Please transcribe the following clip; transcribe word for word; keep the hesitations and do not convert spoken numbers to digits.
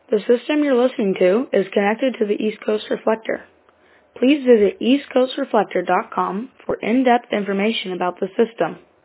The system you're listening to is connected to the East Coast Reflector. Please visit east coast reflector dot com for in-depth information about the system.